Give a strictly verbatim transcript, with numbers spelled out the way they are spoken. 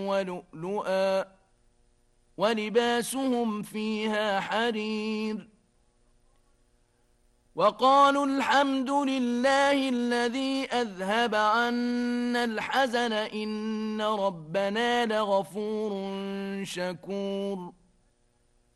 ولؤلؤا ولباسهم فيها حرير. وقالوا الحمد لله الذي أذهب عنا الحزن إن ربنا لغفور شكور.